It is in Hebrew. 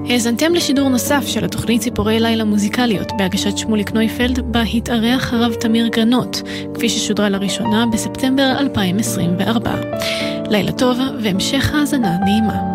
האזנתם לשידור נוסף של התוכנית ציפורי לילה מוזיקליות בהגשת שמוליק נויפלד, בה התארח הרב תמיר גרנות, כפי ששודרה לראשונה בספטמבר 2024. לילה טוב והמשך האזנה נעימה.